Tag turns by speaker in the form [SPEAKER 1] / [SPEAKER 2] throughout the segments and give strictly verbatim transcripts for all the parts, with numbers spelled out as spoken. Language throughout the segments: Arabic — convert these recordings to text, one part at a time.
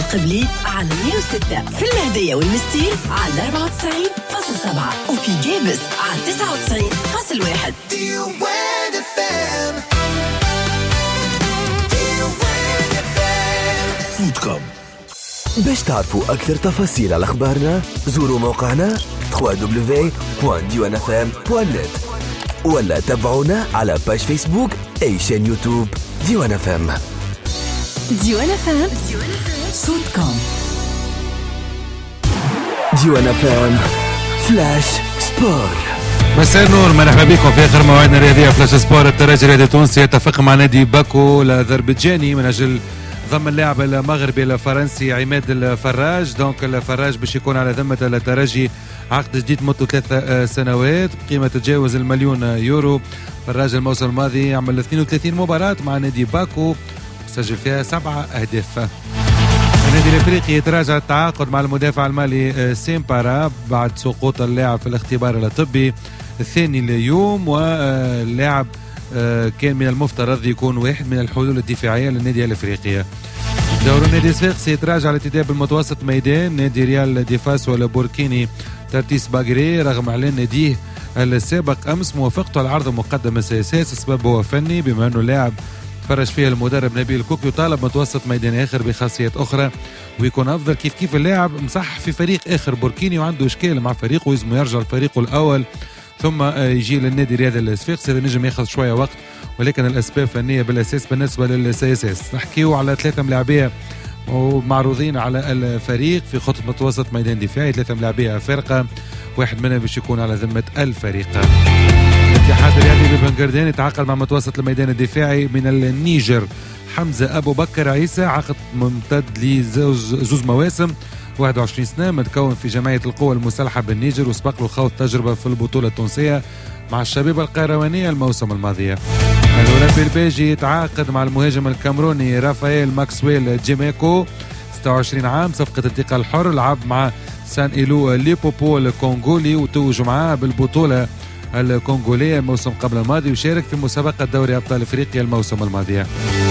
[SPEAKER 1] قبلي على مية وستة، في المهدية والمستير على أربعة وتسعين فاصلة سبعة، وفي جابس على تسعة وتسعين فاصلة واحد.
[SPEAKER 2] صوتكم. باش تعرفوا أكثر تفاصيل على أخبارنا زوروا موقعنا دبليو دبليو دبليو دوت ديوان اف ام دوت نت ولا تابعونا على باج فيسبوك أي شان يوتيوب ديوان اف ام.
[SPEAKER 1] ديوان اف ام صوتكم.
[SPEAKER 2] ديوان اف ام فلاش سبور.
[SPEAKER 3] مساء النور، مرحبا بكم في اخر موعدنا الرياضيه فلاش سبور. الترجي الرياضي التونسي يتفق مع نادي باكو الاذربيجاني من اجل ضم اللاعب المغربي الفرنسي عماد الفراج. دونك الفراج باش يكون على ذمه الترجي عقد جديد مدته ثلاث سنوات بقيمه تتجاوز المليون يورو. فراج الموسم الماضي عمل اثنين وثلاثين مباراه مع نادي باكو سجل فيها سبعه اهداف. النادي الافريقي يتراجع التعاقد مع المدافع المالي سيمبارا بعد سقوط اللاعب في الاختبار الطبي الثاني اليوم، واللاعب كان من المفترض يكون واحد من الحلول الدفاعيه للنادي الافريقي. دور النادي الصفاقسي يتراجع الانتداب المتوسط ميدان نادي ريال ديفاس والبوركيني ترتيس باغري رغم اعلان ناديه السابق امس موافقته على عرض مقدم السياسات. السبب هو فني بما انه لاعب فرج فيها المدرب نبيل كوك يطالب متوسط ميدان اخر بخاصيات اخرى ويكون افضل. كيف كيف اللاعب مصح في فريق اخر بوركيني وعنده اشكال مع فريقه ويزمو يرجع لفريقه الاول ثم يجي للنادي الرياضي الصفاقسي. هذا نجم ياخذ شويه وقت ولكن الاسباب فنيه بالاساس بالنسبه للسياسات. نحكيو على ثلاثه ملاعبيه ومعروضين على الفريق في خطه متوسط ميدان دفاعي، ثلاثه ملاعبيه فرقه واحد منهم باش يكون على ذمه الفريق. الاتحاد الرياضي ببنغردان يتعاقد مع متوسط الميدان الدفاعي من النيجر حمزه ابو بكر عيسى، عقد ممتد لزوز زوز مواسم واحد وعشرين سنه، متكون في جمعيه القوى المسلحه بالنيجر وسبق له خوض تجربه في البطوله التونسيه مع الشبيبه القيروانيه الموسم الماضي. الاولمبي البيجي يتعاقد مع المهاجم الكامروني رافائيل ماكسويل جيميكو ستة وعشرين عام، صفقه انتقال حر، لعب مع سان إيلو ليبوبو الكونغولي وتوج معاه بالبطوله الكونغوليه الموسم قبل الماضي وشارك في مسابقه دوري ابطال افريقيا الموسم الماضي.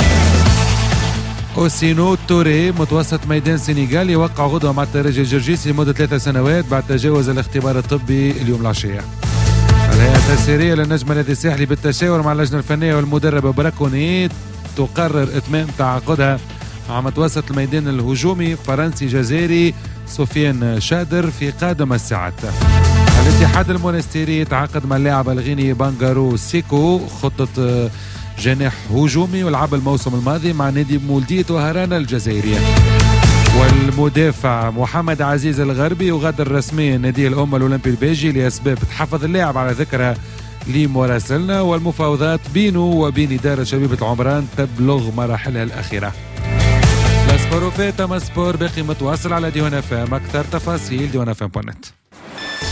[SPEAKER 3] أوسينو توري متوسط ميدان سنغال يوقع غدوة مع الترجي الجرجيسي لمدة ثلاث سنوات بعد تجاوز الاختبار الطبي اليوم العشية. الهيئة التسييرية للنجم الذي الساحلي بالتشاور مع اللجنة الفنية والمدرب براكوني تقرر إتمام تعاقدها مع متوسط الميدان الهجومي فرنسي جزائري سفيان شادر في قادم الساعات. الاتحاد المونستيري يتعاقد مع اللاعب الغيني بانغارو سيكو خطة جناح هجومي ولعب الموسم الماضي مع نادي مولدية وهرانا الجزائرية. والمدافع محمد عزيز الغربي يغادر رسميا نادي الأمة الأولمبي البيجي لأسباب تحفظ اللاعب على ذكرها لمراسلنا، والمفاوضات بينه وبين إدارة شبيبة العمران تبلغ مراحلها الأخيرة. لاسبور وفيتا مسبور باقي متواصل على ديوان اف ام، أكثر تفاصيل ديوان اف ام بوينت.